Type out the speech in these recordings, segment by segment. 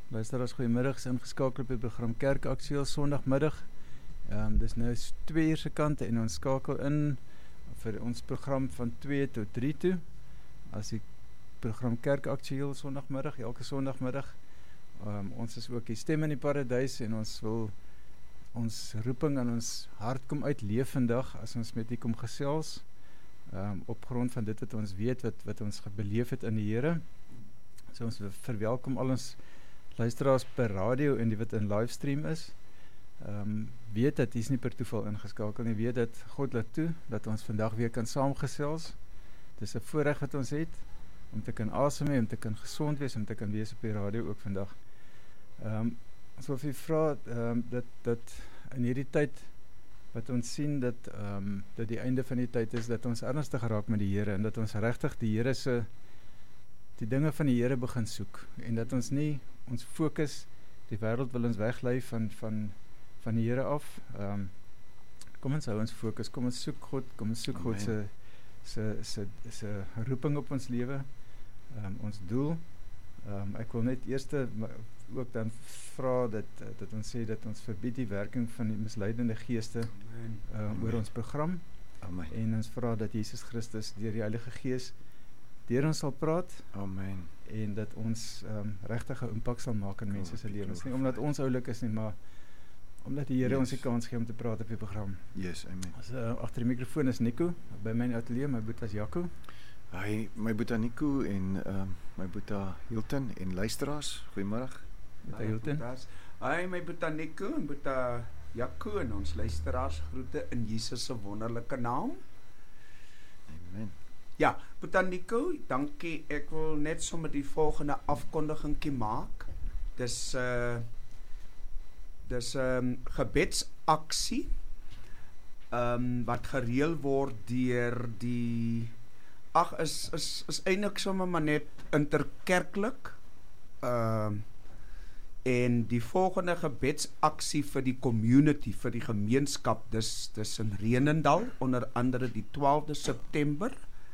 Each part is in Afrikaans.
Luisteraars, goeiemiddag, is ingeskakel op die program Kerk Aktueel Sondagmiddag. Dis nou 2 uur se kant en ons skakel in vir ons program van 2 tot 3 toe. As die program Kerk Aktueel Sondagmiddag, elke Sondagmiddag. Ons is ook die stem in die paradys en ons wil ons roeping aan ons hart kom uitleef vandag as ons met u kom gesels. Op grond van dit wat ons weet, wat ons beleef het in die Here. So ons verwelkom al ons luisteraars per radio en die wat in livestream is. Weet dat is nie per toeval ingeskakel nie, weet dat God laat toe, dat ons vandag weer kan saamgesels. Dis 'n voorreg wat ons het, om te kan asem hê, om te kan gesond wees, om te kan wees op die radio ook vandag. Ons wil vir u vra, dat in hierdie tyd, wat ons sien, dat die einde van die tyd is, dat ons ernstig raak met die Here, en dat ons regtig die Here se, die dinge van die Here begin soek, en dat ons nie, ons fokus, die wêreld wil ons weglei van die Here af. Kom ons hou ons fokus, kom ons soek God, kom ons soek God se roeping op ons lewe, ons doel. Ek wil net eers ook dan vra dat ons sê dat ons verbied die werking van die misleidende geeste oor ons program. Amen. En ons vra dat Jesus Christus deur die Heilige Gees deur ons sal praat. Amen. En dat ons regtig 'n impak sal maak in mense se lewens. Nie omdat ons oulik is nie, maar omdat die Here ons die kans gee om te praat op die program. Yes, amen. Agter die mikrofoon is Nico, by my ateljee, my boetie is Jaco. Hi, my boetie Nico en my boetie Hilton en luisteraars, goeiemôre. Boetie Hilton. Hi, my boetie Nico en boetie Jaco en ons luisteraars, groete in Jesus se wonderlike naam. Amen. Ja, boetie Nico, dankie. Ek wil net sommer die volgende afkondigingkie maak. Dis gebedsaksie wat gereël word deur die is eintlik sommer maar net interkerklik en die volgende gebedsaksie vir die community, vir die gemeenskap, dis in Renendal, onder andere die 12de September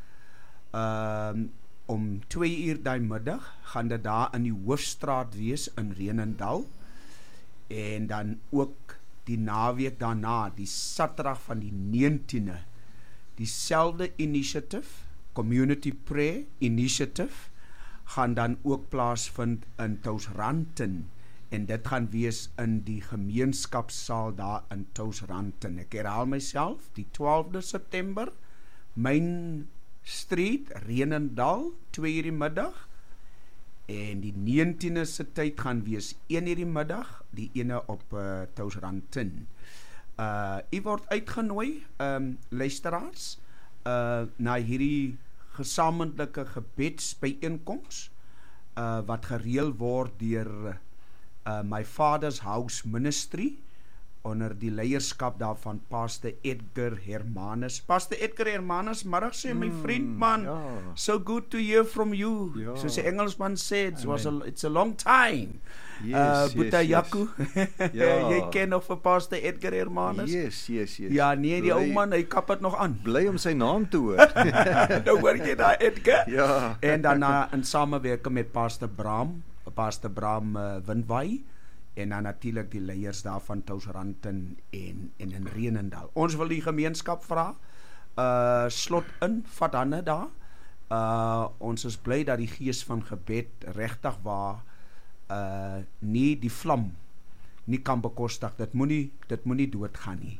om 2 uur daai middag gaan dit daar in die Hoofstraat wees in Renendal. En dan ook die naweek daarna, die Saterdag van die 19e, dieselfde initiative, Community Prayer Initiative, gaan dan ook plaasvind in Touwsranten, en dit gaan wees in die gemeenskapssaal daar in Touwsranten. Ek herhaal myself, die 12de September, Main Street, Renendal, 2 uur die middag, en die 19e se tyd gaan wees 1 uur die middag, die ene op Touwsranten. U word uitgenooi, luisteraars, na hierdie gesamentlike gebedsbyeenkoms, wat gereël word deur My Father's House Ministry, onder die leierskap daarvan Pastor Edgar Hermanus. Pastor Edgar Hermanus, middag sê my vriend man, so good to hear from you. Soos die Engelsman sê, it's a long time. Yes, Boetie Jaco, jy ken nog vir Pastor Edgar Hermanus? Yes. Ja, nee, die ou man, hy kap het nog aan. Bly om sy naam te hoor. Nou hoor jy daar, Edgar. Ja. En daarna in samewerking met Pastor Bram Windwaai, en dan natuurlik die leiers daar van Touwsranten en in Renendal. Ons wil die gemeenskap vra, slot in, vat hande daar. Ons is bly dat die gees van gebed regtig waar nie die vlam nie kan bekostig. Dit moet nie doodgaan nie.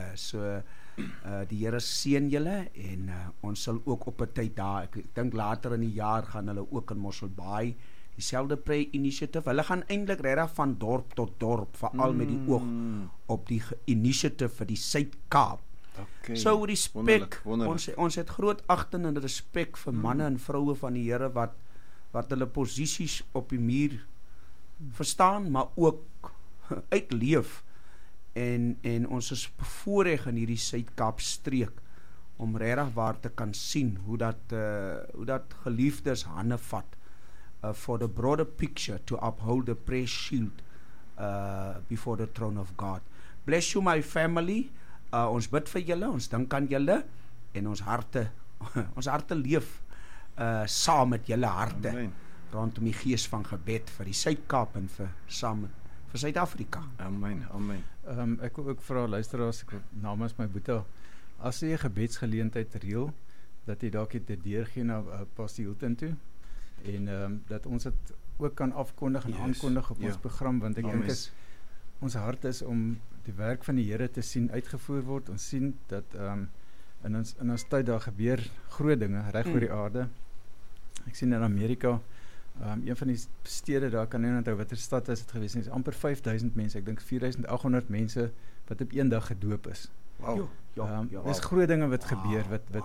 Die Here seën julle en ons sal ook op 'n tyd daar, ek dink later in die jaar gaan hulle ook in Mosselbaai dieselfde Prayer Initiative. Hulle gaan eintlik regtig van dorp tot dorp, veral met die oog op die initiative vir die Suid-Kaap. Okay. So respek, wonderlik. ons het groot agting en respek vir manne en vroue van die Here wat hulle posisies op die muur verstaan, maar ook uitleef. En ons is bevoorreg in hierdie Suid-Kaap streek om regtig waar te kan sien hoe dat geliefdes hande vat for the broader picture to uphold the prayer shield before the throne of God. Bless you my family. Ons bid vir julle, ons dink aan julle en ons harte leef saam met julle harte. Amen. rondom die gees van gebed vir die Suid-Kaap en vir Suid-Afrika. Amen, amen. Ek wil ook vra luisteraars, ek wil namens my boetie, as jy 'n gebedsgeleentheid reël, dat jy dalk dit deurgee na Pastor Hilton toe en dat ons dit ook kan afkondig en aankondig op ons program, want ek dink ons hart is om die werk van die Here te sien uitgevoer word. Ons sien dat in ons tyd daar gebeur groot dinge reg oor die aarde. Ek sien in Amerika, een van die stede daar, kan nie onthou watter stad is dit gewees nie, is amper 5000 mense, ek dink 4800 mense wat op een dag gedoop is. Wow. Dis groot dinge wat gebeur,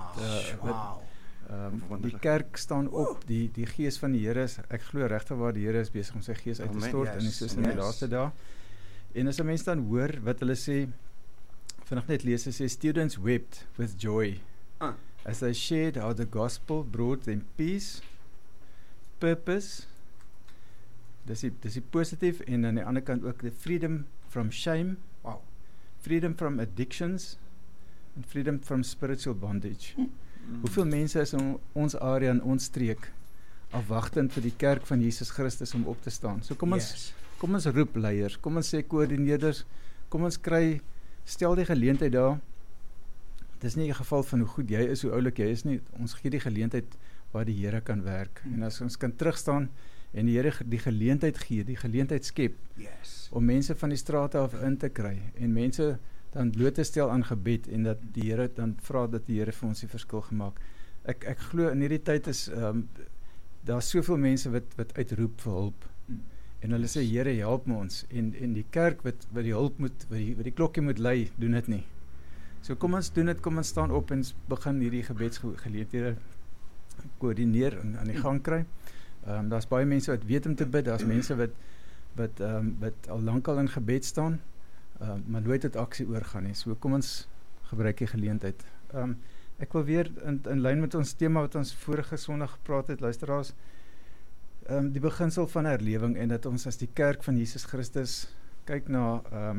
die kerk staan op, die gees van die Here is, ek glo regtig waar die Here is besig om sy gees uit te stort in die laaste dae. En as 'n mens dan hoor wat hulle sê, vanaand net lees, sê students wept with joy as they shared how the gospel brought them peace, purpose, dis die positief, en aan die ander kant ook the freedom from shame, freedom from addictions, and freedom from spiritual bondage. Hoeveel mense is in ons area en ons streek afwagtend vir die kerk van Jesus Christus om op te staan? So kom ons roep leiers, kom ons sê koördineerders, kom ons stel die geleentheid daar. Dis nie 'n geval van hoe goed jy is, hoe oulik jy is nie, ons gee die geleentheid waar die Here kan werk. En as ons kan terugstaan en die Here die geleentheid gee, die geleentheid skep, om mense van die strate af in te kry, en mense dan bloot te stel aan gebed, en dat die Here dan vra dat die Here vir ons die verskil gemaak. Ek glo in hierdie tyd is, daar soveel mense wat uitroep vir hulp, en hulle sê, Here, help my ons, en die kerk wat die hulp moet, wat die klokkie moet lei, doen dit nie. So kom ons doen dit, kom ons staan op en begin hierdie gebedsgeleenthede koördineer en aan die gang kry. Daar's baie mense wat weet om te bid, daar's mense wat al lankal in gebed staan, maar nooit tot aksie oorgaan nie. So kom ons gebruik die geleentheid. Ek wil weer in lyn met ons tema wat ons vorige Sondag gepraat het, luisteraars, die beginsel van herlewing, en dat ons as die kerk van Jesus Christus kyk na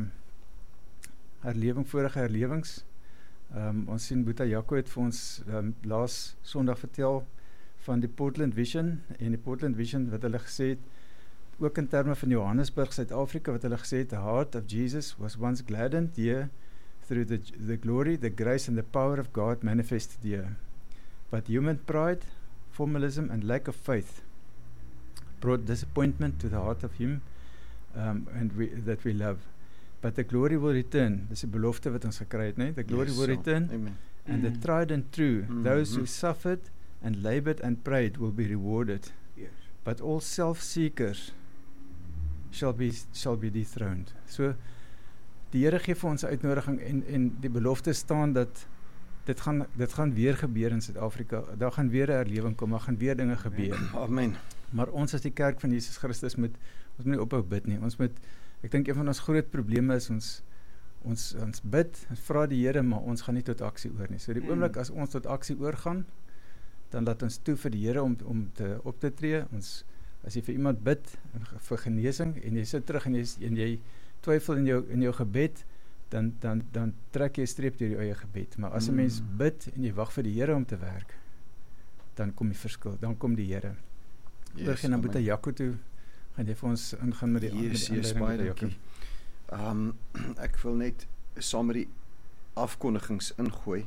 herlewing, vorige herlewings. Ons sien Boeta Jaco het vir ons laas Sondag vertel van die Portland Vision, en die Portland Vision wat hulle gesê het, ook in terme van Johannesburg, Suid-Afrika, wat hulle gesê het, the heart of Jesus was once gladdened here through the glory, the grace and the power of God manifested here. But human pride, formalism and lack of faith brought disappointment to the heart of him that we love. But the glory will return. Dis die belofte wat ons gekry het, nee? The glory will return. Amen. And the tried and true, those who suffered and labored and prayed will be rewarded. But all self-seekers shall be dethroned. So, die Here gee vir ons 'n uitnodiging, en die belofte staan dat dit gaan weer gebeur in Suid-Afrika. Daar gaan weer 'n herlewing kom, daar gaan weer dinge gebeur. Amen. Maar ons as die kerk van Jesus Christus moet nie ophou bid nie. Ek dink een van ons groot probleme is ons bid, ons vra die Here, maar ons gaan nie tot aksie oor nie. So die oomblik as ons tot aksie oorgaan, dan laat ons toe vir die Here om op te tree. As jy vir iemand bid vir genesing, en jy sit terug en jy twyfel in jou gebed, dan trek jy streep deur jou eie gebed. Maar as 'n mens bid en jy wag vir die Here om te werk, dan kom die verskil, dan kom die Here. Oorgeen na Boeta Jaco toe, gaan jy vir ons ingaan met die aanleiding. Ek wil net saam met die afkondigings ingooi.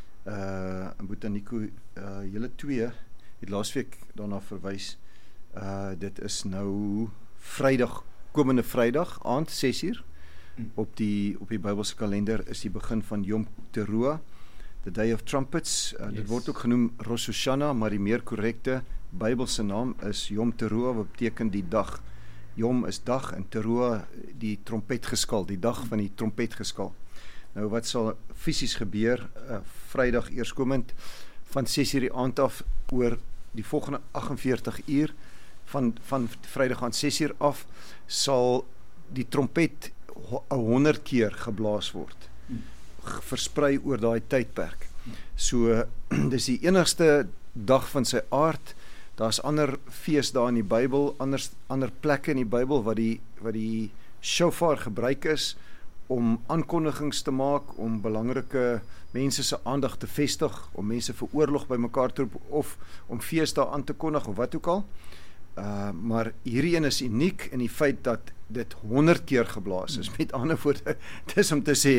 Boeta Nico, julle twee het laasweek daarna verwys. Dit is nou komende Vrydag aand 6:00 op die Bybelse kalender is die begin van Yom Teruah, the Day of Trumpets. Dit word ook genoem Rosh Hashanah, maar die meer korrekte Bybelse naam is Yom Teruah, wat beteken die dag. Yom is dag en Teruah die trompetgeskal, die dag van die trompetgeskal. Nou wat sal fisies gebeur, Vrydag eerskomend van 6:00 die aand af oor die volgende 48 uur van Vrydag aan 6:00 af sal die trompet 100 keer geblaas word, versprei oor daai tydperk. So dis die enigste dag van sy aard. Daar's ander feesdae in die Bybel, ander plekke in die Bybel wat die shofar gebruik is om aankondigings te maak, om belangrike mense se aandag te vestig, om mense vir oorlog bymekaar te roep, of om feesdae aan te kondig, of wat ook al. Maar hierdie een is uniek in die feit dat dit 100 keer geblaas is. Met ander woorde, dit is om te sê,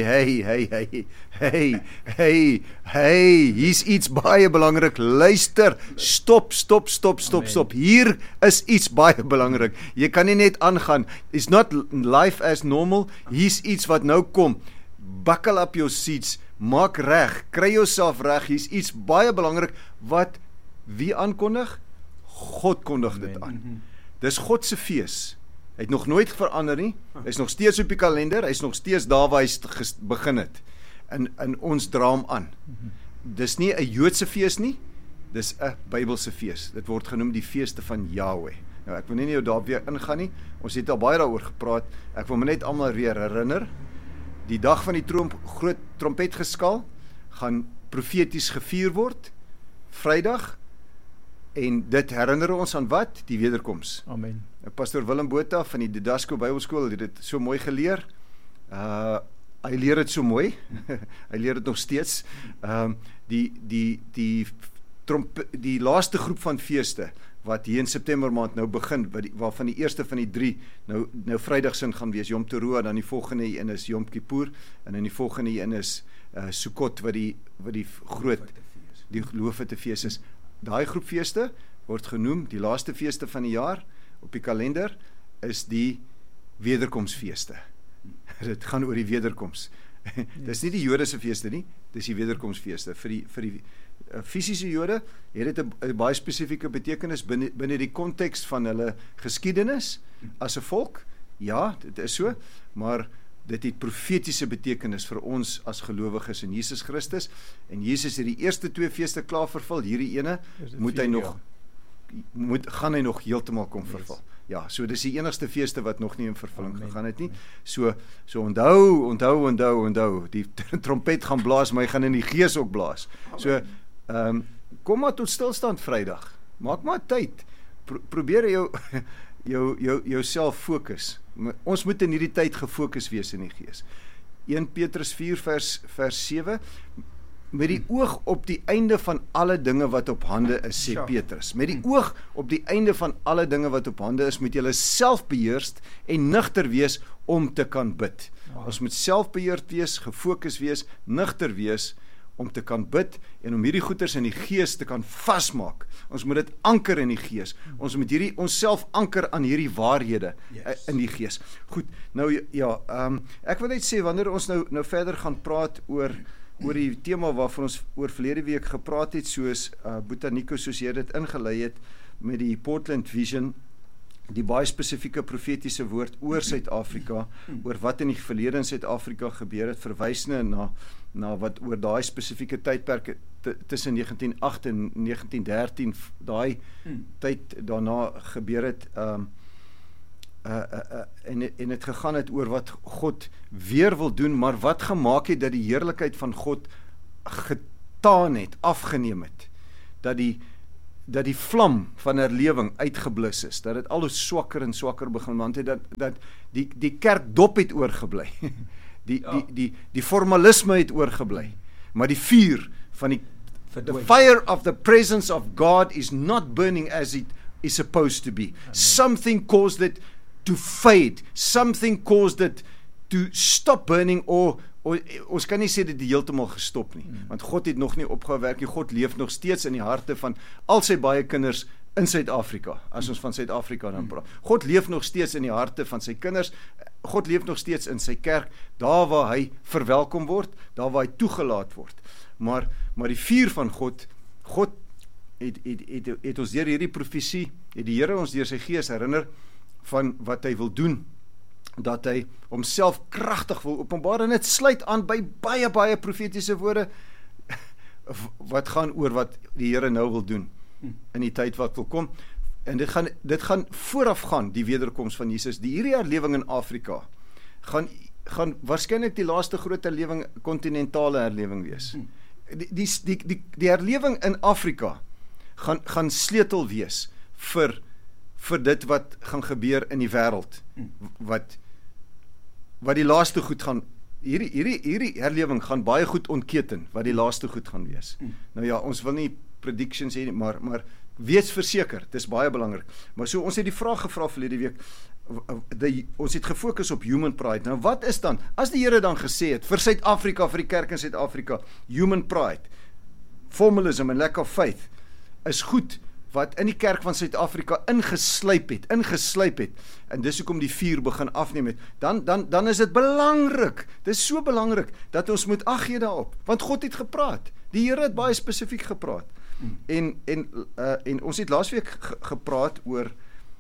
hey, hier's iets baie belangrik, luister, stop, hier is iets baie belangrik, jy kan nie net aangaan, it's not life as normal, hier's iets wat nou kom, buckle up your seats, maak reg, kry jouself reg, hier's iets baie belangrik, wat wie aankondig? God kondig dit aan. Dis God se fees. Hy het nog nooit verander nie. Hy is nog steeds op die kalender, hy is nog steeds daar waar hy begin het. En ons dra hom aan. Dis nie 'n Joodse fees nie, dis 'n Bybelse fees. Dit word genoem die feeste van Yahweh. Nou ek wil nie daar weer ingaan nie. Ons het al baie daaroor gepraat. Ek wil my net almal weer herinner. Die dag van die groot trompetgeskal gaan profeties gevier word. Vrydag. En dit herinner ons aan wat? Die wederkoms. Amen. Pastor Willem Botha van die Didasco Bybelskool het dit so mooi geleer. Hy leer dit so mooi. Hy leer dit nog steeds. Die laaste groep van feeste wat hier in September maand nou begin, waarvan die eerste van die 3 nou Vrydagsin gaan wees, Yom Teruah, dan die volgende een is Yom Kippur, en dan die volgende een is Sukkot, wat die groot, die Loofete fees is. Daai groep feeste word genoem, die laaste feeste van die jaar, op die kalender, is die wederkomsfeeste. Dit gaan oor die wederkoms. Dis nie die Jodese feeste nie, dis die wederkomsfeeste. Vir die fisiese Jode het dit 'n baie spesifieke betekenis binne die konteks van hulle geskiedenis as 'n volk. Ja, dit is so, maar dit het profetiese betekenis vir ons as gelowiges in Jesus Christus. En Jesus het die eerste 2 feeste klaar vervul, hierdie ene gaan hy nog heeltemal kom vervul. Ja, so dis die enigste feeste wat nog nie in vervulling gegaan het nie. So onthou, die trompet gaan blaas, maar hy gaan in die gees ook blaas. So, kom maar tot stilstand Vrydag. Maak maar tyd. Probeer jouself fokus. Ons moet in hierdie tyd gefokus wees in die gees. 1 Petrus 4 vers 7, met die oog op die einde van alle dinge wat op hande is, sê Petrus. Met die oog op die einde van alle dinge wat op hande is, moet julle selfbeheerst en nugter wees om te kan bid. Ons moet selfbeheerd wees, gefokus wees, nugter wees om te kan bid en om hierdie goeders in die gees te kan vasmaak. Ons moet dit anker in die gees. Ons moet onsself anker aan hierdie waarhede in die gees. Goed, nou ja, ek wil net sê, wanneer ons nou verder gaan praat oor die tema waarvan ons oor verlede week gepraat het, soos Boeta Nico, soos jy dit ingelei het, met die Portland Vision, die baie spesifieke profetiese woord oor Suid-Afrika, oor wat in die verlede in Suid-Afrika gebeur het, verwysende na wat oor daai spesifieke tydperke tussen 1908 en 1913, daai tyd daarna gebeur het, en het gegaan het oor wat God weer wil doen, maar wat gemaak het dat die heerlikheid van God getaan het, afgeneem het, dat die vlam van herlewing uitgeblus is, dat het al hoe swakker en swakker begin, want dat die kerk dop het oorgebly, die formalisme het oorgebly, maar die vuur van the fire of the presence of God is not burning as it is supposed to be. Amen. Something caused it to fade, something caused it to stop burning, or ons kan nie sê dit het heeltemal gestop nie, want God het nog nie opgewerk nie. God leef nog steeds in die harte van al sy baie kinders in Suid-Afrika, as ons van Suid-Afrika dan praat. God leef nog steeds in die harte van sy kinders, God leef nog steeds in sy kerk, daar waar hy verwelkom word, daar waar hy toegelaat word. Maar die vuur van God het ons deur hierdie profesie, het die Here ons deur sy gees herinner van wat hy wil doen, dat hy homself kragtig wil openbaar, en dit sluit aan by baie profetiese woorde wat gaan oor wat die Here nou wil doen in die tyd wat wil kom. En dit gaan voorafgaan die wederkoms van Jesus. Hierdie herlewing in Afrika gaan waarskynlik die laaste groot herlewing, kontinentale herlewing wees. Die herlewing in Afrika gaan sleutel wees vir dit wat gaan gebeur in die wêreld, wat die laaste goed gaan, hierdie herlewing gaan baie goed ontketen, wat die laaste goed gaan wees. Nou ja, ons wil nie predictions hê, maar Wees verseker, dis baie belangrik. Maar so, ons het die vraag gevra verlede week, ons het gefokus op human pride. Nou wat is dan, as die Here dan gesê het, vir Suid-Afrika, vir die kerk in Suid-Afrika, human pride, formalism en lack of faith, is goed, wat in die kerk van Suid-Afrika ingeslyp het, en dis hoekom die vuur begin afneem het, dan is dit belangrik, dis so belangrik, dat ons moet ag gee daarop, want God het gepraat, die Here het baie spesifiek gepraat, en ons het laasweek gepraat oor,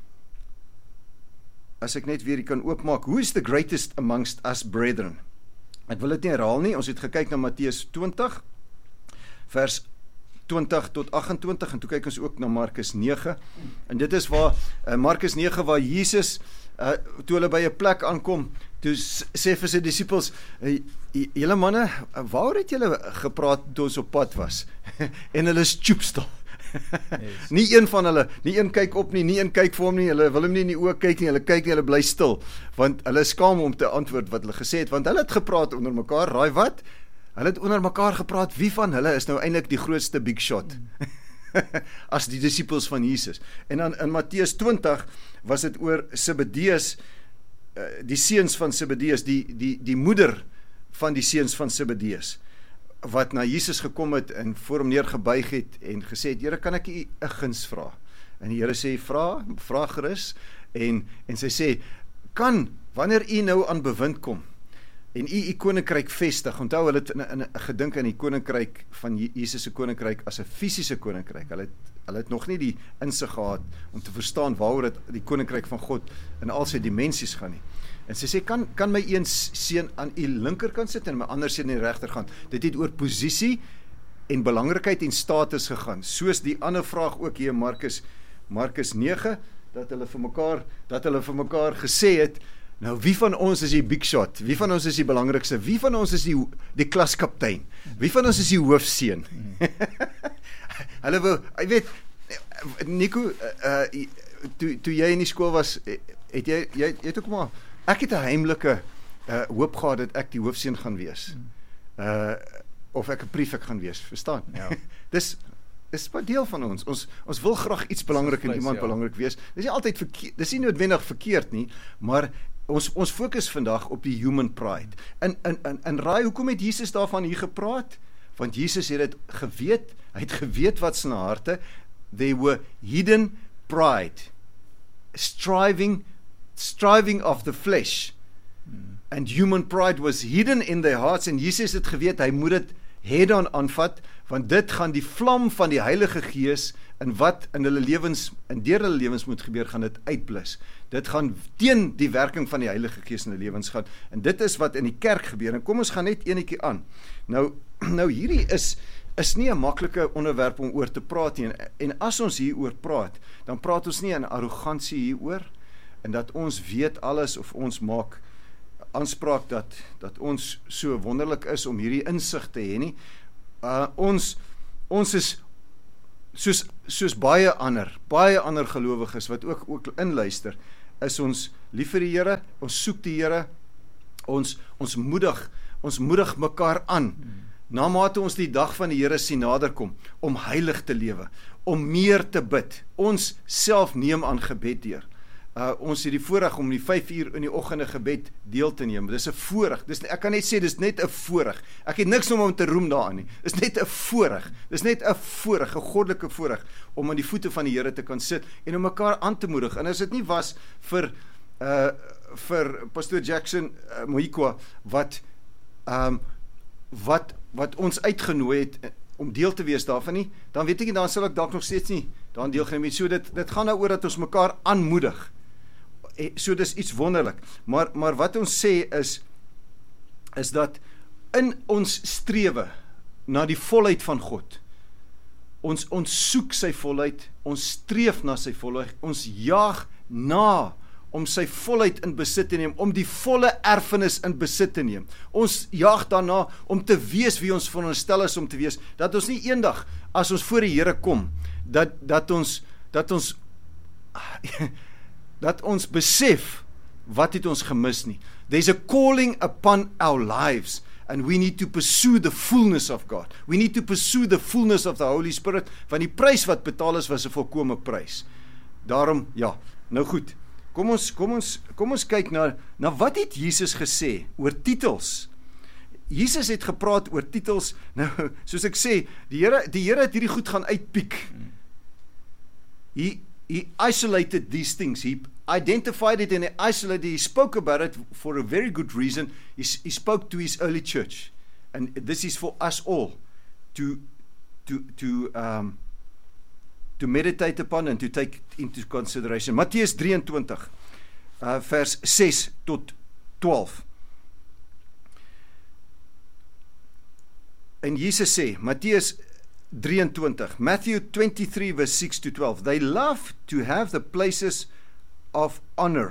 as ek net weer kan oopmaak, who is the greatest amongst us brethren? Ek wil dit nie herhaal nie, ons het gekyk na Matteus 20, vers 20 tot 28, en toe kyk ons ook na Markus 9, en dit is waar, Markus 9, waar Jesus, toe hulle by 'n plek aankom, toe sê vir sy disippels, julle manne, waaroor het julle gepraat toe ons op pad was? En hulle is stoepstil. Yes. Nie een van hulle, nie een kyk op nie, nie een kyk vir hom nie, hulle wil hom nie in die oë kyk nie, hulle kyk nie, hulle bly stil, want hulle skaam om te antwoord wat hulle gesê het, want hulle het gepraat onder mekaar, raai wat? Hulle het onder mekaar gepraat, wie van hulle is nou eintlik die grootste big shot? As die disippels van Jesus. En dan in Matteus 20 was dit oor Zebedeus, die seuns van Zebedeus, die moeder van die seuns van Zebedeus, wat na Jesus gekom het en voor hom neergebuig het en gesê het, Here, kan ek u 'n guns vra? En die Here sê, vra gerus, en sy sê, wanneer u nou aan bewind kom, en u koninkryk vestig, onthou hulle het in gedink aan die koninkryk van Jesus se koninkryk as 'n fisiese koninkryk, hulle het nog nie die insig gehad om te verstaan waaroor dit die koninkryk van God in al sy dimensies gaan nie. En sy sê, kan my een seun aan u linkerkant sit en my ander seun aan die regterkant? Dit het oor posisie en belangrikheid en status gegaan, soos die ander vraag ook hier in Markus 9, dat hulle vir mekaar gesê het, nou wie van ons is die big shot, wie van ons is die belangrikste, wie van ons is die klaskaptein, wie van ons is die hoofseun? Hulle wou, jy weet, Nico, toe jy in die skool was, het jy ook maar, ek het 'n heimlike hoop gehad dat ek die hoofseun gaan wees, of ek 'n prefek gaan wees, verstaan? Ja. Dis maar deel van ons wil graag iets belangrik in iemand belangrik wees, dis nie altyd verkeerd, dis nie noodwendig verkeerd nie, maar ons fokus vandag op die human pride, en raai, hoekom het Jesus daarvan hier gepraat? Want Jesus het dit geweet, hy het geweet wat in harte, they were hidden pride, striving of the flesh, and human pride was hidden in their hearts, en Jesus het geweet, hy moet dit head-on aanvat, want dit gaan die vlam van die Heilige Gees, en wat in hulle lewens, en deur hulle lewens moet gebeur, gaan dit uitblus. Dit gaan teen die werking van die Heilige Gees in hulle lewens gaan, en dit is wat in die kerk gebeur, en kom ons gaan net enetjie aan. Nou hierdie is nie 'n maklike onderwerp om oor te praat nie, en as ons hieroor praat, dan praat ons nie in arrogansie hieroor, en dat ons weet alles, of ons maak aanspraak dat ons so wonderlik is om hierdie insig te hê nie. Ons is soos baie ander gelowiges wat ook inluister, is ons lief vir die Here, ons soek die Here, ons moedig mekaar aan, na mate ons die dag van die Here sien naderkom, om heilig te lewe, om meer te bid, ons self neem aan gebed deur. Ons het die voorreg om die 5 uur in die oggend 'n gebed deel te neem. Dis 'n voorreg. Ek kan net sê, dis net 'n voorreg. Ek het niks om te roem daaraan nie. Dis net 'n voorreg. Dis net 'n voorreg, 'n goddelike voorreg, om aan die voete van die Here te kan sit, en om mekaar aan te moedig. En as dit nie was vir Pastor Jackson Mohikwa, wat ons uitgenooi het, om deel te wees daarvan nie, dan weet ek nie, dan sal ek dalk nog steeds nie daaraan deelgeneem het. So dit gaan daaroor dat ons mekaar aanmoedig. So dis iets wonderlik. Maar wat ons sê is dat in ons strewe na die volheid van God, ons soek sy volheid, ons streef na sy volheid, ons jaag na om sy volheid in besit te neem, om die volle erfenis in besit te neem. Ons jaag daarna om te wees wie ons veronderstel is om te wees, dat ons nie eendag, as ons voor die Here kom, dat ons besef, wat het ons gemis nie. There's a calling upon our lives, and we need to pursue the fullness of God. We need to pursue the fullness of the Holy Spirit, want die prys wat betaal is, was 'n volkomme prys. Daarom, ja, nou goed, kom ons kyk na wat het Jesus gesê oor titels. Jesus het gepraat oor titels, nou, soos ek sê, die Here het hierdie goed gaan uitpiek. He isolated these things, he identified it and he isolated it, he spoke about it for a very good reason. He spoke to his early church, and this is for us all to meditate upon and to take into consideration. Mattheus 23 vers 6 tot 12. En Jesus sê, Mattheus 23, Matthew 23 verse 6 to 12, they love to have the places of honor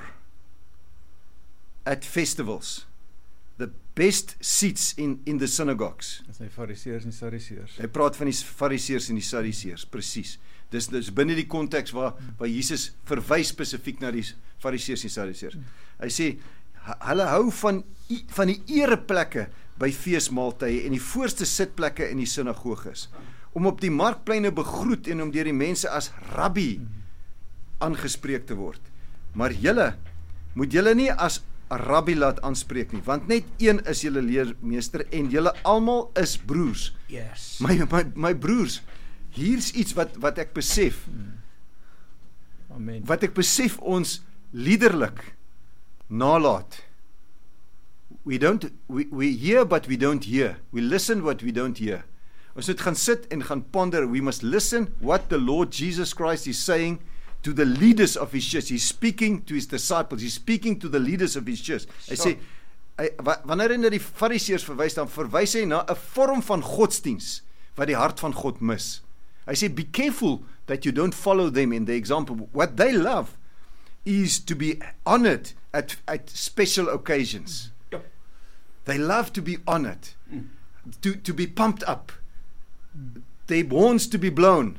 at festivals, the best seats in the synagogues. Dis die Fariseërs en Sadduseërs. Hy praat van die Fariseërs en die Sadduseërs, presies. Dis binne die konteks waar Jesus verwys spesifiek na die Fariseërs en Sadduseërs. Hy sê, hulle hou van die ereplekke by feesmaaltye en die voorste sitplekke in die sinagoges, om op die markpleine begroet en om deur die mense as rabbi aangespreek te word. Maar moet julle nie as rabbi laat aanspreek nie, want net een is julle leermeester en julle almal is broers. Yes. My broers, hier's iets wat ek besef. Amen. Wat ek besef ons liderlik nalat. We hear but we don't hear. We listen what we don't hear. Ons moet gaan sit en gaan ponder. We must listen what the Lord Jesus Christ is saying to the leaders of his church. He's speaking to his disciples. He's speaking to the leaders of his church. Hy sê, wanneer hy na die Fariseërs verwys, dan verwys hy na 'n vorm van godsdiens wat die hart van God mis. Hy sê, be careful that you don't follow them in the example. What they love is to be honored at special occasions. They love to be honored, to be pumped up, their horns to be blown,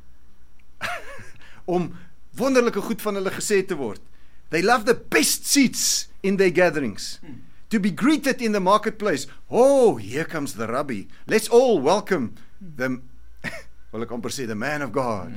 om wonderlike goed van hulle gesê te word. They love the best seats in their gatherings, to be greeted in the marketplace. Oh, here comes the rabbi. Let's all welcome them. Wil ek amper sê, the man of God.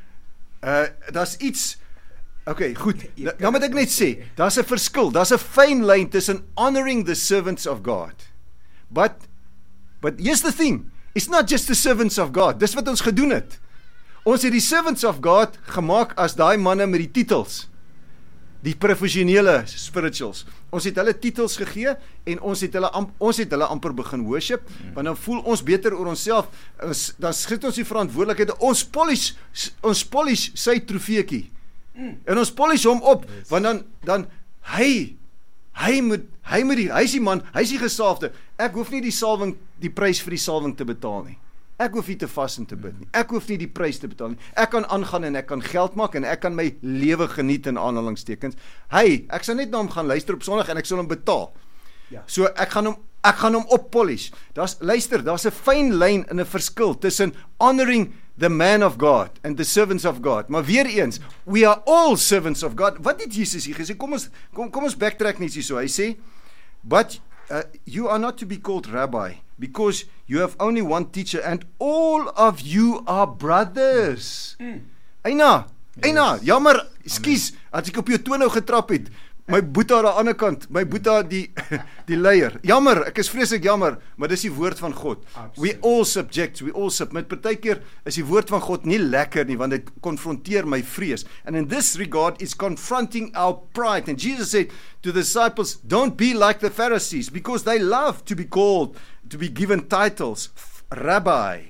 Daar's iets. Okay, goed. Nou moet ek net sê, daar's 'n verskil, daar's 'n fyn lyn tussen honoring the servants of God. But here's the thing, it's not just the servants of God. Dis wat ons gedoen het. Ons het die servants of God gemaak as daai manne met die titels. Die professionele spirituals. Ons het hulle titels gegee en ons het hulle amper begin worship, want dan voel ons beter oor onsself. Dan skryf ons die verantwoordelikheid. Ons polish sy trofeetjie. En ons polish hom op, want dan hy is die man, hy is die gesalfde. Ek hoef nie die prys vir die salwing te betaal nie. Ek hoef nie te vas en te bid nie. Ek hoef nie die prys te betaal nie. Ek kan aangaan en ek kan geld maak en ek kan my lewe geniet in aanhalingstekens. Ek sal net na hom gaan luister op Sondag en ek sal hom betaal. Ja. So ek gaan hom oppolish. Daar's 'n fyn lyn in 'n verskil tussen honoring the man of God and the servants of God. Maar weer eens, we are all servants of God. Wat het Jesus hier gesê? Kom ons backtrack net hierso. Hy sê, but you are not to be called rabbi, because you have only one teacher and all of you are brothers. Eina, jammer, ekskuus, as ek op jou toon nou getrap het. My boeta aan die ander kant, my boeta die leier. Jammer, ek is vreeslik jammer, maar dis die woord van God. We all submit. Partykeer is die woord van God nie lekker nie, want dit konfronteer my vrees. And in this regard, it's confronting our pride. And Jesus said to the disciples, don't be like the Pharisees, because they love to be called, to be given titles, rabbi.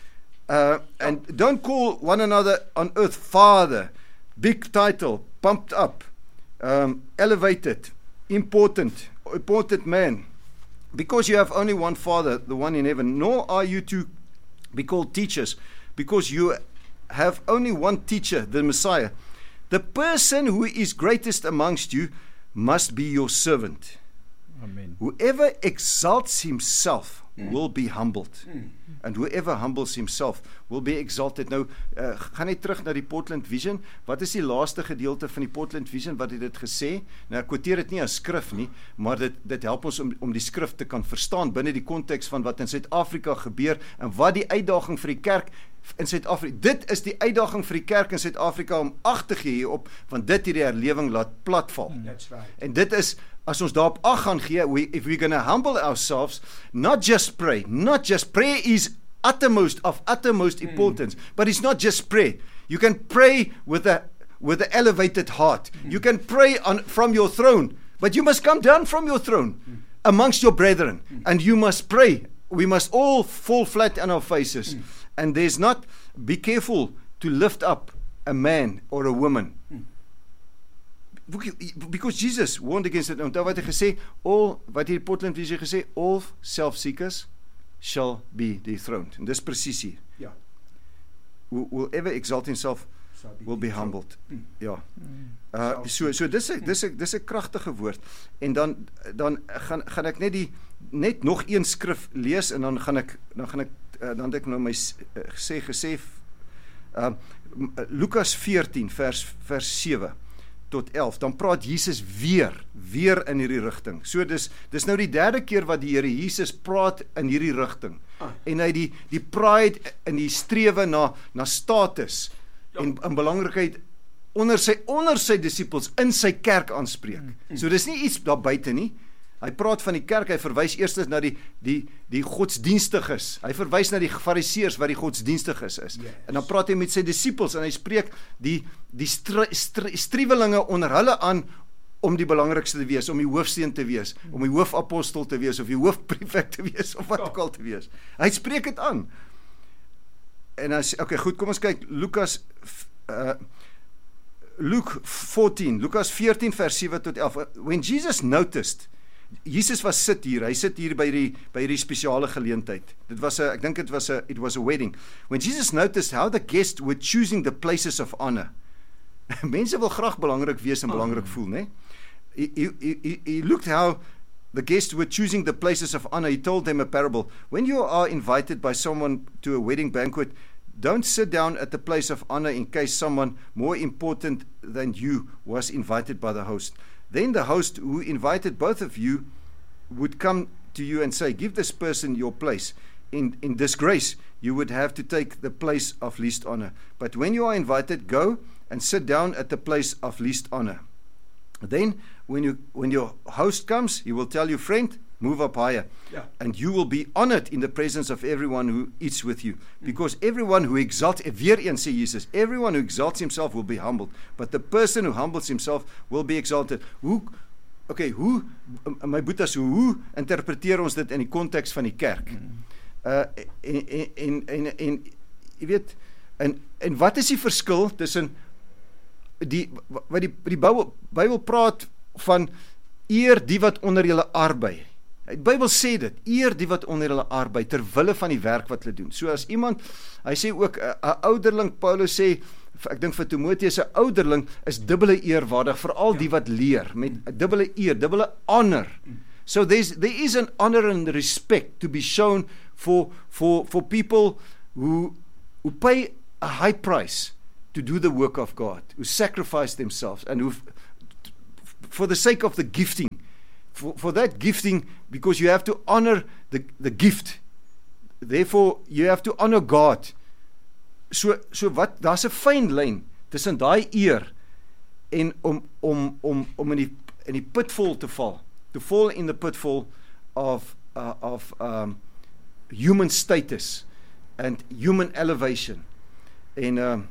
And don't call one another on earth Father, big title, pumped up. Elevated, important man, because you have only one Father, the one in heaven, nor are you to be called teachers, because you have only one teacher, the Messiah. The person who is greatest amongst you must be your servant. Amen. Whoever exalts himself will be humbled. And whoever humbles himself will be exalted. Nou, gaan net terug na die Portland Vision. Wat is die laaste gedeelte van die Portland Vision? Wat het dit gesê? Nou, ek quoteer dit nie as skrif nie, maar dit help ons om die skrif te kan verstaan binne die konteks van wat in Suid-Afrika gebeur en wat die uitdaging vir die kerk in Suid-Afrika. Dit is die uitdaging vir die kerk in Suid-Afrika om ag te gee hierop, want dit hierdie herlewing laat platval. That's right. En dit is, as ons daarop ag gaan gee, if we're going to humble ourselves, not just pray is uttermost importance, but it's not just prayer. You can pray with an elevated heart. You can pray from your throne, but you must come down from your throne amongst your brethren, and you must pray. We must all fall flat on our faces. And there's not, be careful to lift up a man or a woman. Because Jesus warned against it. Onthou wat hy gesê, wat hier Portland Vision gesê, all self-seekers shall be dethroned. En dis presies hier. Ja. Will ever exalt himself will be humbled. Ja. So dis 'n kragtige woord. En dan gaan ek net nog een skrif lees en dan het ek nou my gesê Lukas 14 vers 7 tot 11, dan praat Jesus weer in hierdie rigting. So dis nou die derde keer wat die Here Jesus praat in hierdie rigting. En hy die pride en die strewe na status en belangrikheid onder sy disippels in sy kerk aanspreek. So dis nie iets daar buite nie. Hy praat van die kerk, hy verwys eers na die godsdienstiges. Hy verwys na die fariseërs wat die godsdienstiges is. Yes. En dan praat hy met sy disippels en hy spreek die struwelinge onder hulle aan om die belangrikste te wees, om die hoofsteen te wees, om die hoofapostel te wees, of die hoofprefek te wees, of wat ook al te wees. Hy spreek dit aan. En hy sê, okay, goed, kom ons kyk, Lukas 14 vers 7 tot 11. When Jesus noticed, Jesus hy sit hier by die spesiale geleentheid. It was a wedding. When Jesus noticed how the guests were choosing the places of honor. Mense wil graag belangrik wees en belangrik voel, né? He looked how the guests were choosing the places of honor. He told them a parable. When you are invited by someone to a wedding banquet, don't sit down at the place of honor in case someone more important than you was invited by the host. Then the host who invited both of you would come to you and say, give this person your place. In disgrace, you would have to take the place of least honor. But when you are invited, go and sit down at the place of least honor. Then, when your host comes, he will tell you, friend, move up higher. Yeah. And you will be honored in the presence of everyone who eats with you. Because everyone who exalts, weer eens sê Jesus, everyone who exalts himself will be humbled. But the person who humbles himself will be exalted. My boetas, hoe interpreteer ons dit in die konteks van die kerk? En jy weet, en wat is die verskil tussen wat die Bybel praat van eer die wat onder julle arbei. Die Bybel sê dit, eer die wat onder hulle arbei, ter wille van die werk wat hulle doen. So as iemand, hy sê ook, 'n ouderling, Paulus sê, ek dink vir Timoteus, 'n ouderling is dubbele eerwaardig, veral die wat leer, met dubbele eer, dubbele honor. So there is an honor and respect to be shown for people who pay a high price to do the work of God, who sacrifice themselves, and who, for the sake of the gifting, for that gifting, because you have to honor the gift. Therefore, you have to honor God. So wat, daar's 'n fyn lyn tussen daai eer en om in die pitfall te val. To fall in the pitfall of human status and human elevation. En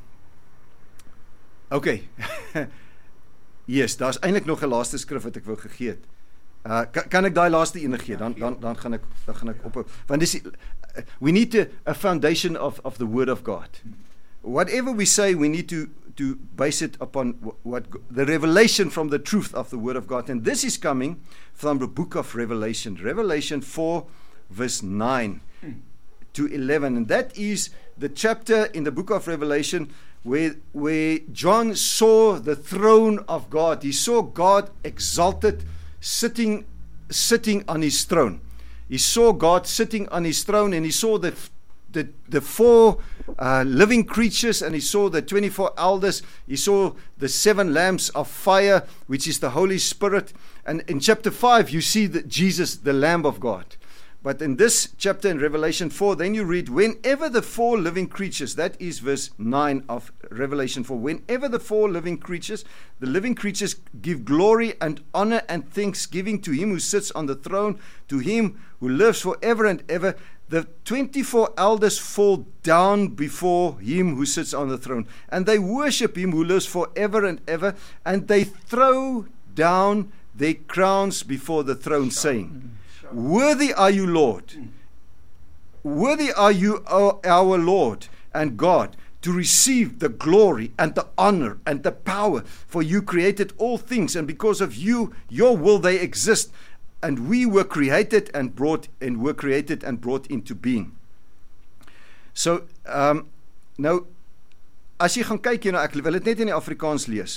okay. Yes, daar's eintlik nog 'n laaste skrif wat ek wou gegee het. Kan ek daai laaste ene gee? Dan gaan ek ophou. Want dis we need a foundation of the word of God. Whatever we say, we need to base it upon what the revelation from the truth of the word of God. And this is coming from the book of Revelation, Revelation 4 verse 9 to 11. And that is the chapter in the book of Revelation where John saw the throne of God. He saw God exalted, sitting on his throne. he saw God sitting on his throne, and he saw the 4 living creatures, and he saw the 24 elders. He saw the 7 lamps of fire, which is the Holy Spirit. And in chapter 5, you see that Jesus, the Lamb of God. But in this chapter in Revelation 4, then you read, whenever the 4 living creatures, that is verse 9 of Revelation 4, whenever the 4 living creatures, the living creatures give glory and honor and thanksgiving to him who sits on the throne, to him who lives forever and ever, the 24 elders fall down before him who sits on the throne, and they worship him who lives forever and ever, and they throw down their crowns before the throne, saying, worthy are you, Lord. Worthy are you, our Lord and God, to receive the glory and the honor and the power, for you created all things, and because of you, your will, they exist. And we were created and brought into being. So, nou, as jy gaan kyk, ek wil dit net in die Afrikaans lees.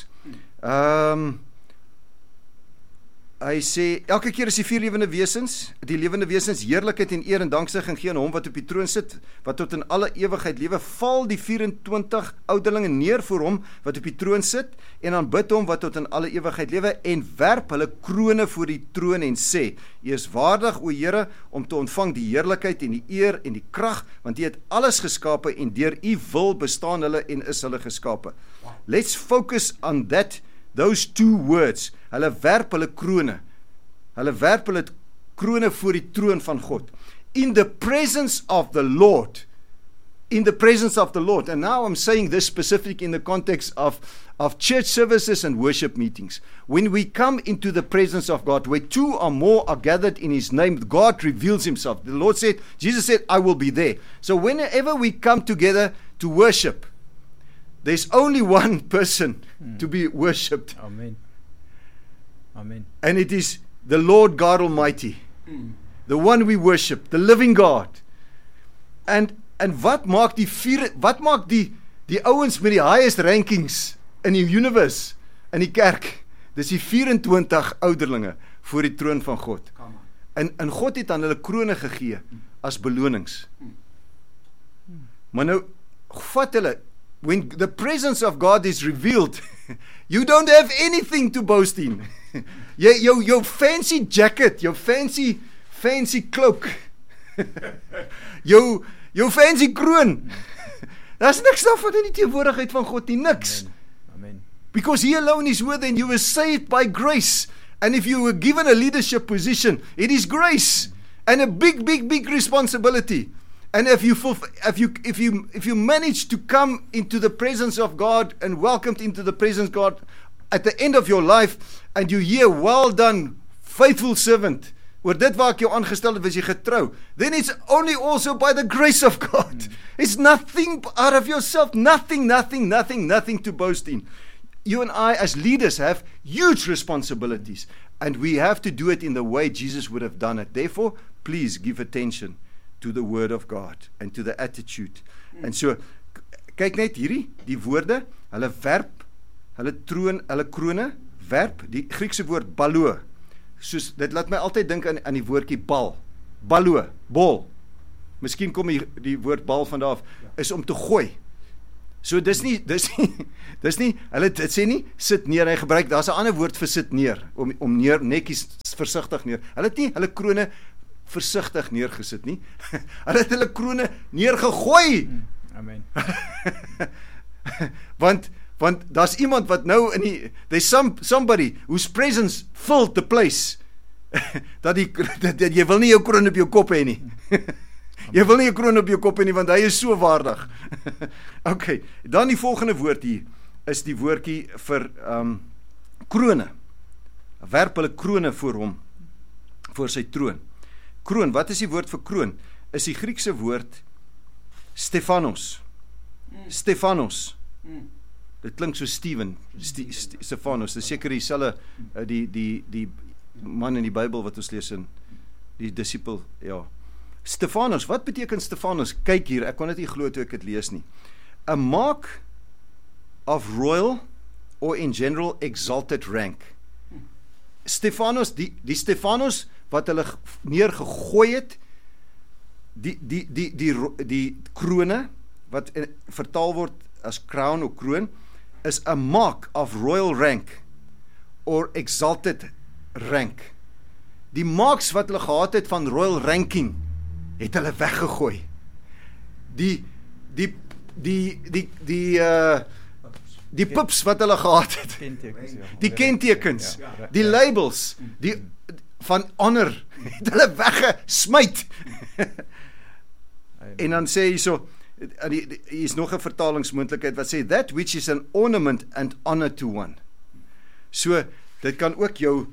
Hy sê, elke keer as die 4 lewende wesens, die lewende wesens heerlikheid en eer en danksegging gee aan hom wat op die troon sit, wat tot in alle ewigheid lewe, val die 24 ouderlinge neer voor hom wat op die troon sit, en aanbid hom wat tot in alle ewigheid lewe, en werp hulle krone voor die troon en sê, U is waardig, o Here, om te ontvang die heerlikheid en die eer en die krag, want U het alles geskape, en deur U wil bestaan hulle en is hulle geskape. Let's focus on those 2 words. Hulle werp hulle krone. Hulle werp hulle krone voor die troon van God. In the presence of the Lord. In the presence of the Lord. And now I'm saying this specific in the context of church services and worship meetings. When we come into the presence of God, where 2 or more are gathered in His name, God reveals Himself. The Lord said, Jesus said, I will be there. So whenever we come together to worship, there's only one person to be worshipped. Amen. Amen. And it is the Lord God Almighty. The one we worship, the living God. En wat maak die ouens met die highest rankings in die universe, in die kerk? Dis die 24 ouderlinge voor die troon van God. En God het aan hulle krone gegee as belonings. Maar nou, vat hulle, when the presence of God is revealed, you don't have anything to boast in. Your fancy jacket, your fancy cloak, jou fancy kroon, daar's niks daarvan in die teenwoordigheid van God nie, niks. Amen. Because He alone is worthy, and you were saved by grace. And if you were given a leadership position, it is grace and a big responsibility. And if you manage to come into the presence of God and welcomed into the presence of God at the end of your life, and you hear, well done, faithful servant, oor dit waar ek jou aangestel het, was jy getrou, then it's only also by the grace of God. It's nothing out of yourself, nothing to boast in. You and I as leaders have huge responsibilities, and we have to do it in the way Jesus would have done it. Therefore, please give attention to the word of God and to the attitude. En so, kyk net hierdie, die woorde, hulle werp, hulle krone, werp, die Griekse woord balo, soos, dit laat my altyd dink aan die woordjie bal, balo, bol, miskien kom die woord bal vandaaf, is om te gooi. So dis nie, hulle dit sê nie, sit neer, hy gebruik, daar's 'n ander woord vir sit neer, om neer, netjies, versigtig neer, hulle het nie, hulle krone versigtig neergesit nie, hulle het hulle krone neergegooi. Amen. want daar's iemand wat nou there's somebody whose presence filled the place, dat jy wil nie jou kroon op jou kop hê nie. Jy wil nie jou kroon op jou kop hê nie, want hy is so waardig. Okay, dan die volgende woord hier, is die woordjie vir krone. Werp hulle krone voor hom, voor sy troon. Kroon, wat is die woord vir kroon? Is die Griekse woord Stephanos. Stephanos. Dit klink so Steven, Stephanos, dit is seker dieselfde, die man in die Bybel wat ons lees in, die disipel, ja. Stephanos, wat beteken Stephanos? Kyk hier, ek kon dit nie glo toe ek dit lees nie. A mark of royal or in general exalted rank. Stefanos, die Stefanos wat hulle neergegooi het, die krone wat vertaal word as crown of kroon, is a mark of royal rank or exalted rank. Die marks wat hulle gehad het van royal ranking, het hulle weggegooi. Die pips wat hulle gehad het, die kentekens, die labels, die van honor, het hulle weggesmyt. En dan sê hy so, hier is nog 'n vertalingsmoontlikheid wat sê, that which is an ornament and honor to one. So, dit kan ook jou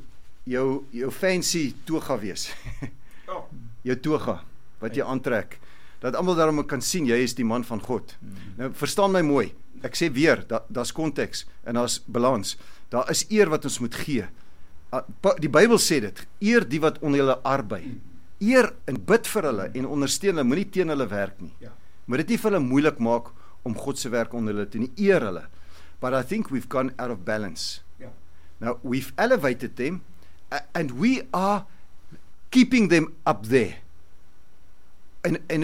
fancy toga wees. Jou toga, wat jy aantrek. Dat almal daarom kan sien, jy is die man van God. Nou, verstaan my mooi, ek sê weer, daar's konteks, en daar's balans. Daar is eer wat ons moet gee. Die Bybel sê dit, eer die wat onder hulle arbei. Eer en bid vir hulle, en ondersteun hulle, moenie teen hulle werk nie. Maar dit nie vir hulle moeilik maak, om God se werk onder hulle te nie, eer hulle. But I think we've gone out of balance. Now, we've elevated them, and we are keeping them up there. En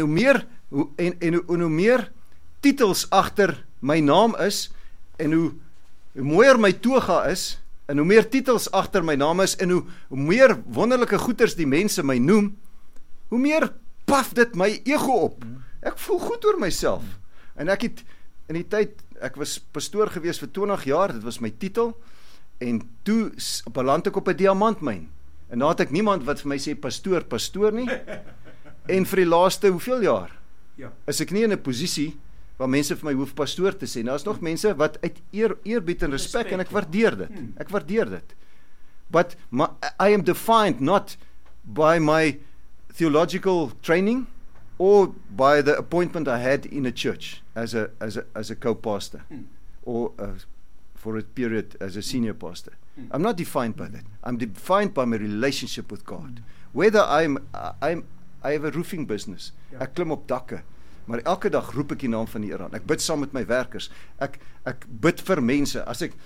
hoe meer titels agter my naam is, en hoe mooier my toga is, en hoe meer titels agter my naam is, en hoe meer wonderlike goeders die mense my noem, hoe meer paf dit my ego op. Ek voel goed oor myself. En ek het in die tyd, ek was pastoor gewees vir 20 jaar, dit was my titel, en toe beland ek op 'n diamantmyn. En daar het ek niemand wat vir my sê pastoor nie. En vir die laaste hoeveel jaar is ek nie in 'n posisie waar mense vir my hoef pastoor te sê. Nou is nog mense wat uit eerbied en respek, en ek waardeer dit. Ek waardeer dit. But I am defined not by my theological training or by the appointment I had in a church as a co-pastor or for a period as a senior pastor. I'm not defined by that. I'm defined by my relationship with God. Whether I have a roofing business. Ek klim op dakke. Maar elke dag roep ek die naam van die Here aan. Ek bid saam met my werkers. Ek bid vir mense. As ek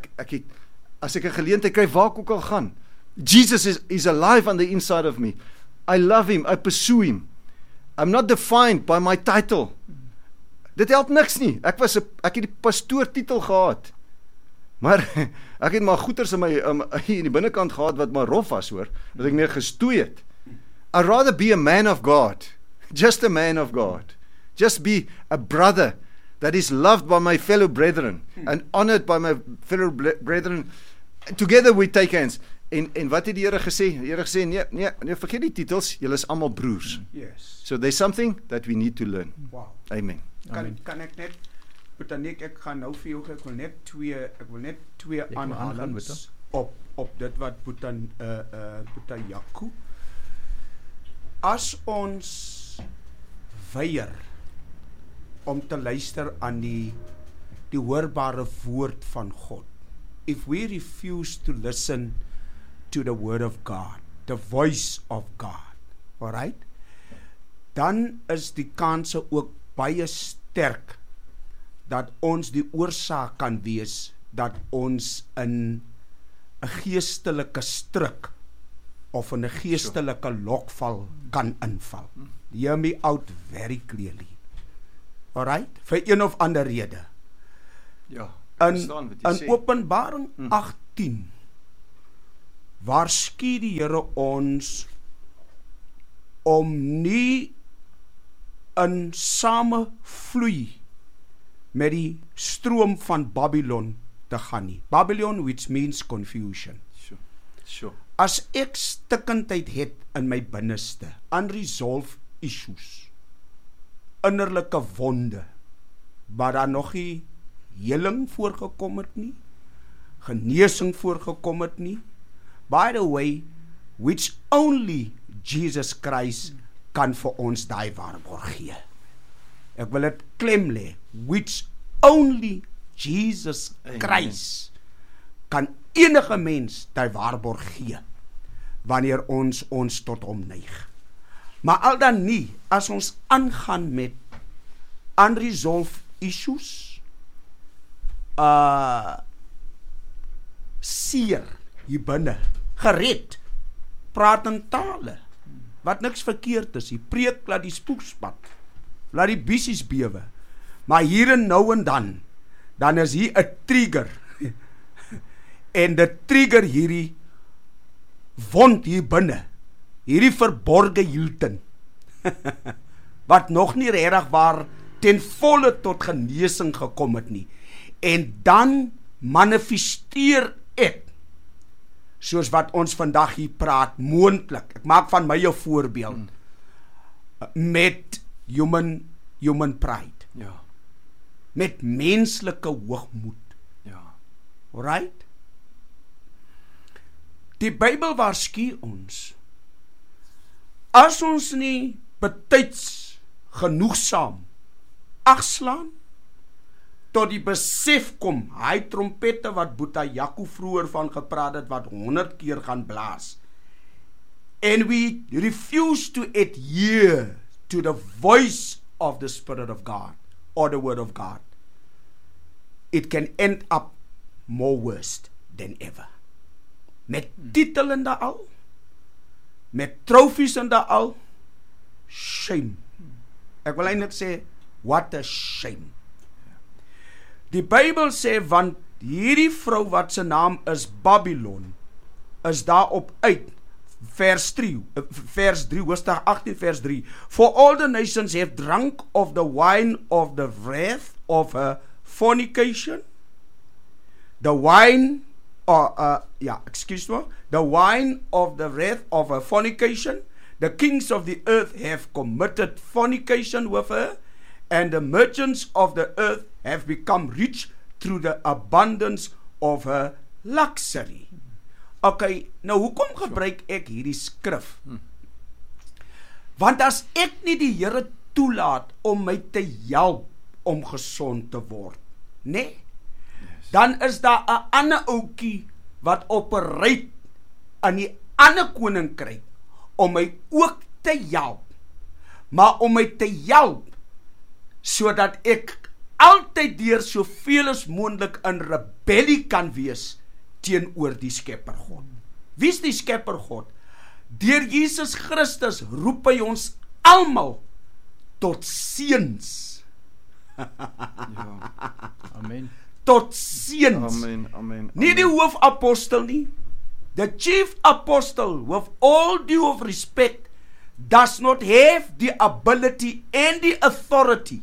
'n geleentheid kry waar ek ook al gaan. Jesus is alive on the inside of me. I love him. I pursue him. I'm not defined by my title. Dit help niks nie. Ek het die pastoor titel gehad. Maar ek het maar goeters in die binnekant gehad wat maar rof was, hoor, dat ek mee gestoei het. I'd rather be a man of God. Just a man of God. Just be a brother that is loved by my fellow brethren and honored by my fellow brethren. Together we take hands. En wat het die Here gesê? Die Here gesê, nee, vergeet die titels, julle is almal broers. Yes. So there's something that we need to learn. Wow. Amen. Kan ek net, Botanik, ek gaan nou vir jou, ek wil net twee aanhalings op dit wat Boeta Jaco. As ons weier om te luister aan die hoorbare woord van God, if we refuse to listen to the word of God, the voice of God, alright, dan is die kanse ook baie sterk dat ons die oorsaak kan wees dat ons in 'n geestelike struik of in 'n geestelike lokval kan inval. Hear me out very clearly. Alright? Vir een of ander rede. Ja, in Openbaring 18 waarsku die Here ons om nie in samevloei met die stroom van Babylon te gaan nie. Babylon, which means confusion. Sure. As ek stikkindheid het in my binneste, unresolved issues, innerlike wonde, maar daar nog nie heling voorgekom het nie, genesing voorgekom het nie, by the way, which only Jesus Christ kan vir ons daai waarborg gee. Ek wil dit klem lê, which only Jesus Christ kan enige mens daai waarborg gee, wanneer ons tot hom neig. Maar al dan nie, as ons aangaan met unresolved issues, seer hier binne, gered. Praat in tale, wat niks verkeerd is, die preek laat die spook spat, laat die bissies bewe, maar hier en nou en dan is hier 'n trigger, en dit trigger hierdie wond hier binne, hierdie verborge Hilton, wat nog nie regtig waar ten volle tot genesing gekom het nie, en dan manifesteer ek, soos wat ons vandag hier praat, moontlik, ek maak van my 'n voorbeeld, met human pride, Ja. met menslike hoogmoed, Ja. alright? Die Bybel waarsku ons, as ons nie betyds genoegsaam agslaan, tot die besef kom, hy trompette wat Boeta Jaco vroeër van gepraat het, wat 100 keer gaan blaas, and we refuse to adhere to the voice of the Spirit of God, or the Word of God, it can end up more worse than ever. Met titel en daal, met trofies en daal, shame. Ek wil eintlik sê, what a shame. Die Bybel sê, want hierdie vrou wat sy naam is Babylon, is daarop uit, vers 3, hoofstuk 18 vers 3, for all the nations have drunk of the wine of the wrath of her fornication, the wine the wine of the wrath of her fornication, the kings of the earth have committed fornication with her, and the merchants of the earth have become rich through the abundance of her luxury. Okay, nou hoekom gebruik ek hierdie skrif? Want as ek nie die Here toelaat om my te help om gesond te word, nee, dan is daar 'n ander ouetjie wat operate in die ander koninkryk om my ook te help, maar om my te help sodat ek altyd deur soveel as moontlik in rebellie kan wees teenoor die Skepper God. Wie is die Skepper God? Deur Jesus Christus roep hy ons almal tot seuns. Ja. Amen. Tot seuns. Amen, amen. Nie die hoofapostel nie. The chief apostle, with all due of respect, does not have the ability and the authority.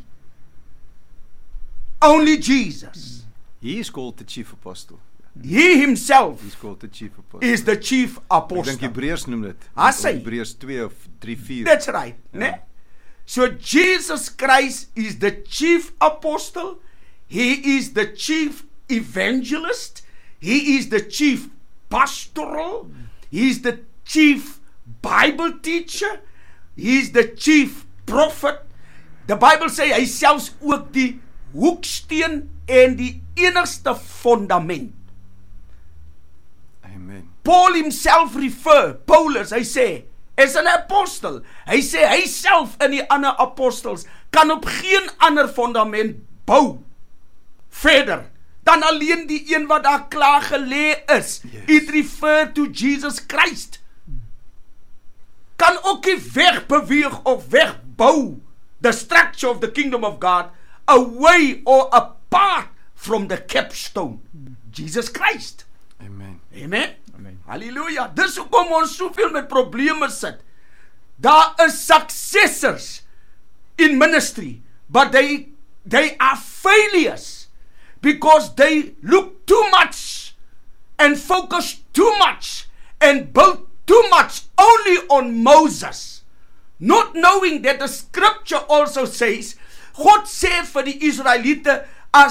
Only Jesus. He is called the chief apostle. He himself He's called the chief apostle. is the chief Ek dink apostle. Hebreërs noem dit. As hy. Hebreërs 2 of 3, 4. That's right. Ja. Ne? So Jesus Christ is the chief apostle. He is the chief evangelist. He is the chief pastoral. He is the chief Bible teacher. He is the chief prophet. The Bible sê hy selfs ook die hoeksteen en die enigste fundament. Amen. Paul himself Paulus, hy sê, is an apostel. Hy sê, hy self en die ander apostels kan op geen ander fundament bou verder dan alleen die een wat daar klaar gelê is. Yes. It refer to Jesus Christ. Kan ook nie wegbeweeg of wegbou the structure of the kingdom of God away or apart from the capstone, Jesus Christ. Amen. Amen. Amen. Halleluja. Dis hoekom ons soveel met probleme sit. Daar is successors in ministry, but they are failures because they look too much and focus too much and build too much only on Moses, not knowing that the scripture also says, God sê vir die Israeliete,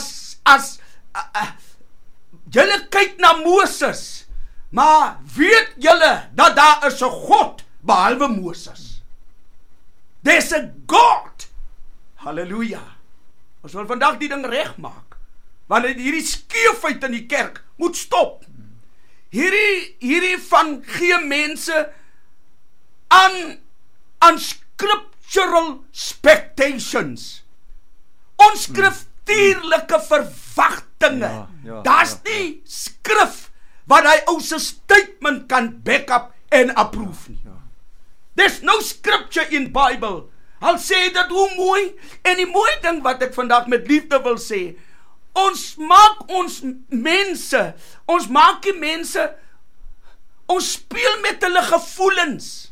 julle kyk na Moses, maar weet julle dat daar is 'n God behalwe Moses. There's a God. Halleluja. Ons wil vandag die ding regmaak, want hierdie skeefheid in die kerk moet stop. Hierdie van gee mense aan scriptural expectations. Onskriftuurlike verwagtinge. Ja, Daar's nie skrif wat hy ou se statement kan back up en approve nie. There's no scripture in Bible. Al sê dit hoe mooi, en die mooi ding wat ek vandag met liefde wil sê, ons maak die mense, ons speel met hulle gevoelens.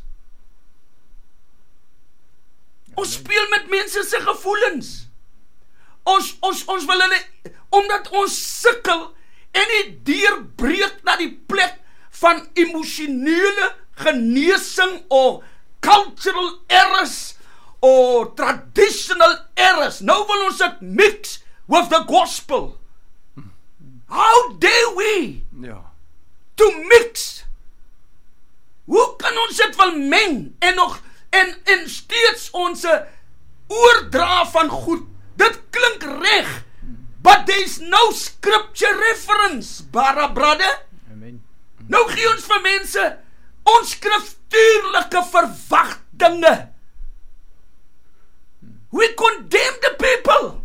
Ons speel met mense se gevoelens. Ons wil hulle, omdat ons sukkel en die deurbreek na die plek van emosionele genesing of cultural errors or traditional errors. Nou wil ons dit mix with the gospel. How dare we to mix? Hoe kan ons dit wil meng en steeds ons oordra van goed? Dit klink reg, but there is no scripture reference, brother. Amen. Nou gee ons vir mense onskriftuurlike verwagtinge. We condemn the people.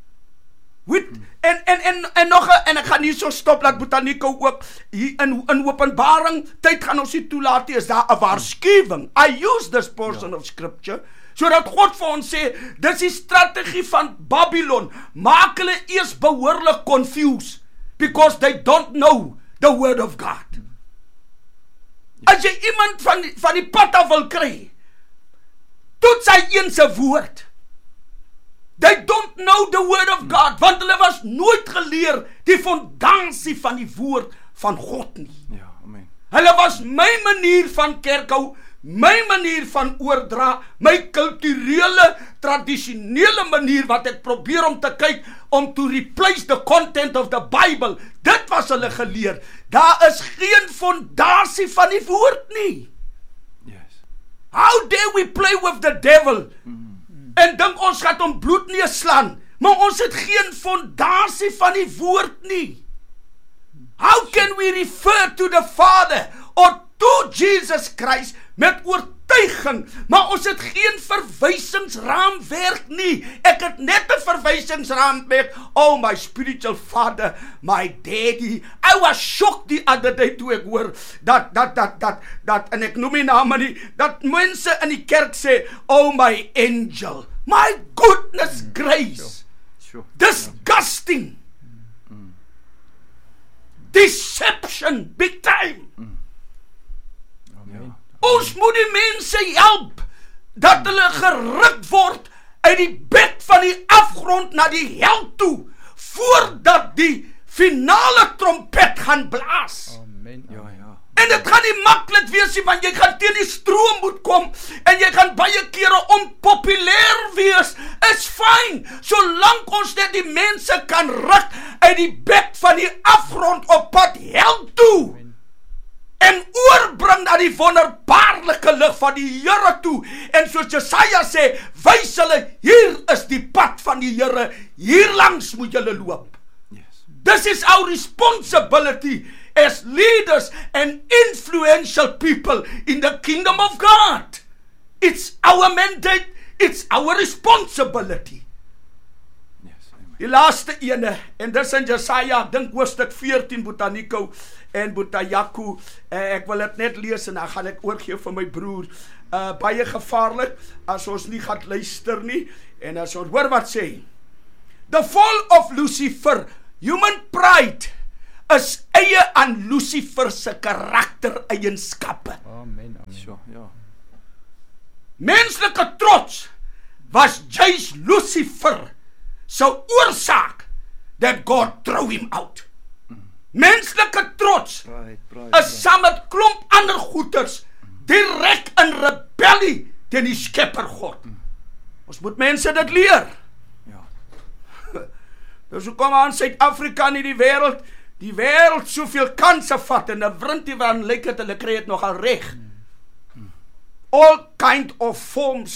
En ek gaan hier so stop, laat Botanico ook hier in Openbaring tyd gaan ons nie toelaat nie, is daar 'n waarskuwing. I use this portion of scripture sodat God vir ons sê, dis die strategie van Babylon, maak hulle eers behoorlik confused because they don't know the word of God. As jy iemand van die pad af wil kry, toets hy een se woord. They don't know the word of God, want hulle was nooit geleer die fondasie van die woord van God nie. Ja, amen. Hulle was my manier van kerkhou, my manier van oordra, my kulturele, tradisionele manier wat ek probeer om te kyk, om to replace the content of the Bible. Dit was hulle geleer. Daar is geen fondasie van die woord nie. Yes. How dare we play with the devil? En dink ons gaat om bloed neerslaan, maar ons het geen fondasie van die woord nie. How can we refer to the Father or to Jesus Christ met oortuiging, maar ons het geen verwysingsraamwerk nie. Ek het net 'n verwysingsraamwerk. Oh, my spiritual father, my daddy. I was shocked die other day toe ek hoor dat en ek noem nie name nie, dat mense in die kerk sê, oh my angel. My goodness grace. Sure. Disgusting. Deception, big time. Amen. Ons moet die mense help dat hulle geruk word uit die bed van die afgrond na die hel toe, voordat die finale trompet gaan blaas. Amen. Ja. En dit gaan nie maklik wees nie, want jy gaan teen die stroom moet kom, en jy gaan baie kere onpopulêr wees. Is fyn, solank ons net die mense kan ruk uit die bed van die afgrond op pad hel toe. En oorbring na die wonderbaarlike lig van die Here toe. En soos Jesaja sê, wys hulle, hier is die pad van die Here, hier langs moet julle loop. Yes. This is our responsibility as leaders and influential people in the kingdom of God. It's our mandate, it's our responsibility. Yes. Amen. Die laaste ene, en dis in Jesaja, dink hoofstuk 14, Botanico en Botayaku, ek wil dit net lees en dan gaan ek oorgee vir my broer. Baie gevaarlik as ons nie gaan luister nie, en as ons hoor wat sê. The fall of Lucifer, human pride, is eie aan Lucifer se karaktereienskappe. Amen. Sure, ja. Menslike trots was juist Lucifer se oorsaak that God threw him out. Menslike trots Pride. is saam met klomp ander goeters direk in rebellie teen die Skepper God. Ons moet mense dit leer. Ja. Dus hoe kom aan Suid-Afrika nie die wêreld soveel kanse vat en 'n wrintie van lyk dit hulle kry dit nogal reg. All kind of forms